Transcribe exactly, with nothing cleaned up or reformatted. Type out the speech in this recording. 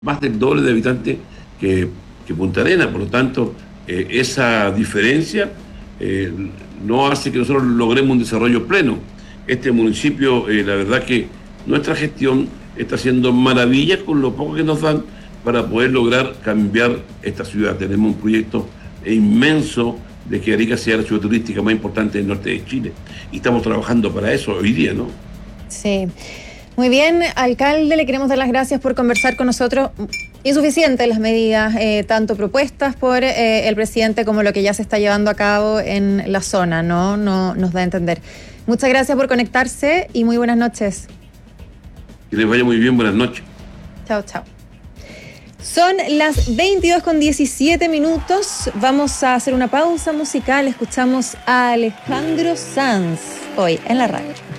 más del doble de habitantes que, que Punta Arenas, por lo tanto, eh, esa diferencia eh, no hace que nosotros logremos un desarrollo pleno. Este municipio, eh, la verdad que nuestra gestión está haciendo maravillas con lo poco que nos dan para poder lograr cambiar esta ciudad. Tenemos un proyecto inmenso de que Arica sea la ciudad turística más importante del norte de Chile. Y estamos trabajando para eso hoy día, ¿no? Sí. Muy bien, alcalde, le queremos dar las gracias por conversar con nosotros. Insuficientes las medidas, eh, tanto propuestas por eh, el presidente como lo que ya se está llevando a cabo en la zona, ¿no? No nos da a entender. Muchas gracias por conectarse y muy buenas noches. Que les vaya muy bien, buenas noches. Chao, chao. Son las veintidós con diecisiete minutos. Vamos a hacer una pausa musical. Escuchamos a Alejandro Sanz hoy en la radio.